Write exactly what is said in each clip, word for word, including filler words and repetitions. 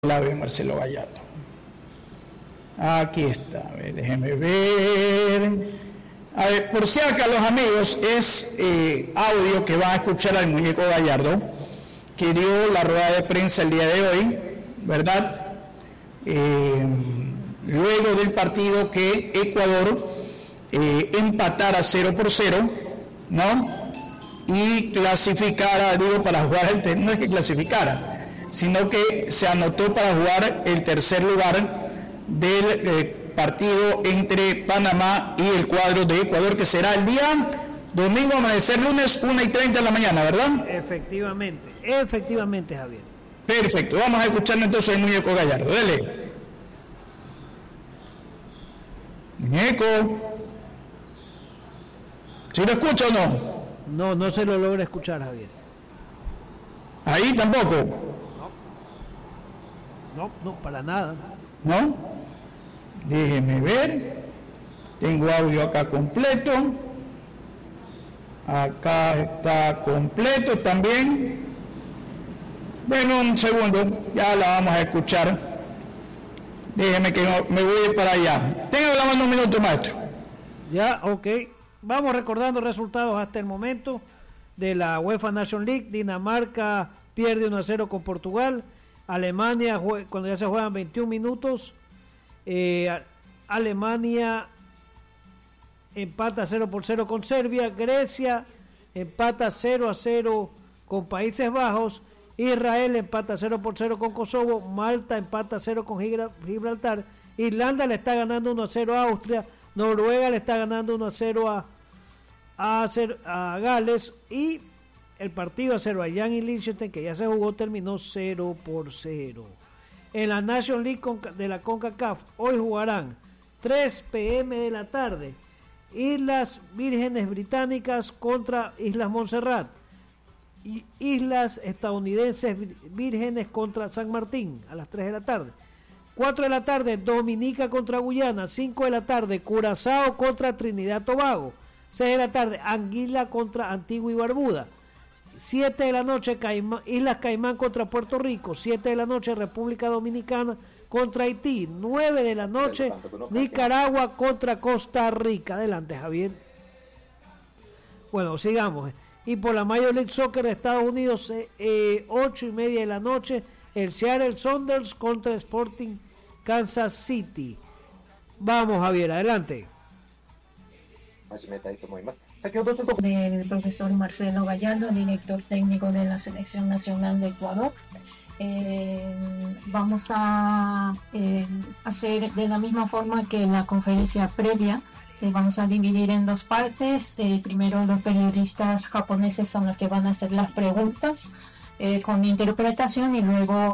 La ve Marcelo Gallardo. Aquí está, a ver, déjenme ver. A ver, por si acá los amigos, es eh, audio que van a escuchar al muñeco Gallardo, que dio la rueda de prensa el día de hoy, ¿verdad? Eh, luego del partido que Ecuador eh, empatara cero por cero, ¿no? Y clasificara, digo, para jugar el tercero, no es que clasificara, sino que se anotó para jugar el tercer lugar del eh, partido entre Panamá y el cuadro de Ecuador, que será el día domingo, amanecer lunes, una y treinta de la mañana, ¿verdad? Efectivamente, efectivamente, Javier. Perfecto, vamos a escuchar entonces el muñeco Gallardo, dele. Muñeco, ¿sí lo escucha o no? No, no se lo logra escuchar, Javier. Ahí tampoco. No, no, para nada. ¿No? Déjeme ver. Tengo audio acá completo. Acá está completo también. Bueno, un segundo, ya la vamos a escuchar. Déjeme que no, me voy para allá. Tengo la mano un minuto, maestro. Ya, ok. Vamos recordando resultados hasta el momento de la UEFA Nation League. Dinamarca pierde uno a cero con Portugal. Alemania, cuando ya se juegan veintiún minutos, eh, Alemania empata cero por cero con Serbia, Grecia empata cero a cero con Países Bajos, Israel empata cero por cero con Kosovo, Malta empata cero con Gibraltar, Irlanda le está ganando uno a cero a Austria, Noruega le está ganando uno a cero a, a, a Gales, y el partido Azerbaiyán y Liechtenstein, que ya se jugó, terminó cero por cero. En la Nation League de la CONCACAF, hoy jugarán tres pe eme de la tarde, Islas Vírgenes Británicas contra Islas Montserrat, y Islas Estadounidenses Vírgenes contra San Martín, a las tres de la tarde. cuatro de la tarde, Dominica contra Guyana. cinco de la tarde, Curazao contra Trinidad Tobago. seis de la tarde, Anguila contra Antigua y Barbuda. siete de la noche, Caimán, Islas Caimán contra Puerto Rico. siete de la noche, República Dominicana contra Haití. nueve de la noche, Nicaragua contra Costa Rica. Adelante, Javier. Bueno, sigamos. Y por la Major League Soccer de Estados Unidos, eh, ocho y media de la noche, el Seattle Sounders contra Sporting Kansas City. Vamos, Javier, adelante. Del profesor Marcelo Gallardo, director técnico de la Selección Nacional de Ecuador. Eh, vamos a eh, hacer de la misma forma que la conferencia previa. Eh, vamos a dividir en dos partes. Eh, primero los periodistas japoneses son los que van a hacer las preguntas eh, con interpretación, y luego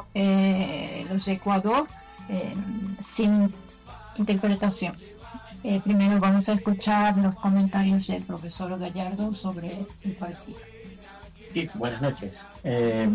eh, los de Ecuador eh, sin interpretación. Eh, primero vamos a escuchar los comentarios del profesor Gallardo sobre el partido. Sí, buenas noches. Eh,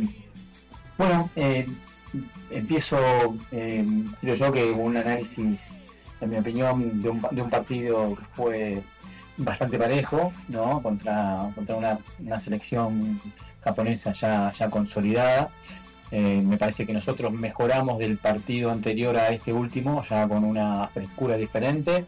bueno, eh, empiezo, eh, creo yo que un análisis, en mi opinión, de un, de un partido que fue bastante parejo, ¿no? Contra, contra una, una selección japonesa ya, ya consolidada. Eh, me parece que nosotros mejoramos del partido anterior a este último, ya con una frescura diferente.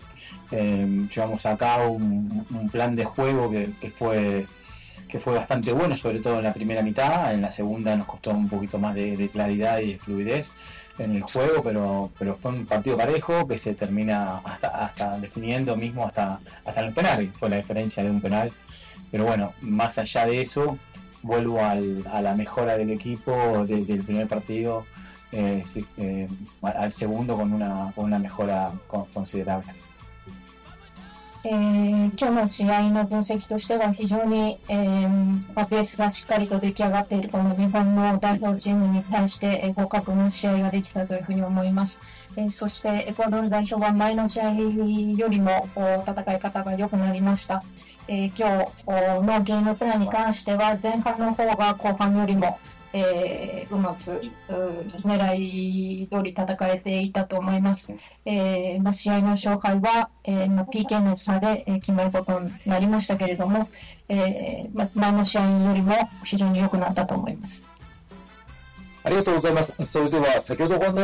Eh, llevamos a cabo un, un plan de juego que, que fue que fue bastante bueno, sobre todo en la primera mitad. En la segunda nos costó un poquito más de, de claridad y de fluidez en el juego, pero, pero fue un partido parejo que se termina hasta, hasta definiendo mismo hasta, hasta en los penales. Fue la diferencia de un penal. Pero bueno, más allá de eso, vuelvo al, a la mejora del equipo desde el primer partido eh, sí, eh, al segundo con una, con una mejora considerable. えー、今日の試合の分析としては非常に、えーまあ、ベースがしっかりと出来上がっているこの日本の代表チームに対して、えー、互角の試合ができたというふうに思います。えー、そしてエクアドル代表は前の試合よりも戦い方が良くなりました。えー、今日のゲームプランに関しては前半の方が後半よりも、えー、うまくう狙い通り戦えていたと思います。えーまあ、試合の勝敗は、えーまあ、ピーケー の差で、えー、決まることになりましたけれども、えーまあ、前の試合よりも非常に良くなったと思います。 ありがとうございます。それでは先ほどご案内